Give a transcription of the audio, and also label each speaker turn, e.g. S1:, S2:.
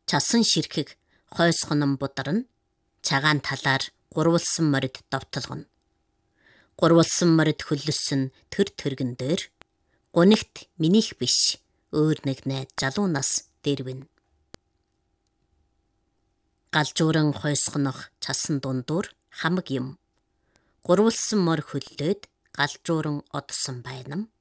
S1: Часан ширхэг хойсгонон бударна. Цагаан талаар гурвалсан морид довтолгоно. Гурвалсан морид хөллөсөн төр төргөн дээр гунигт минийх биш өөр нэг найз жалуунаас дэрвэн. Галжууран хойсгонох часан дундуур хамаг юм. Гурвалсан мор хөллөөд галжууран одсон байнам.